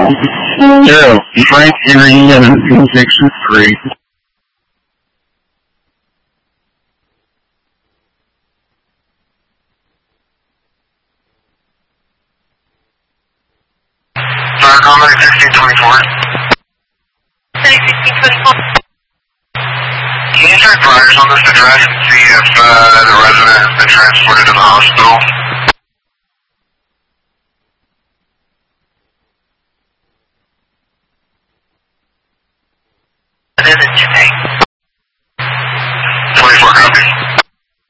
Zero, Frank Henry 1763. Fire Combat 1624. 1624. Can you check priors on this address and see if the resident has been transported to the hospital? It is today.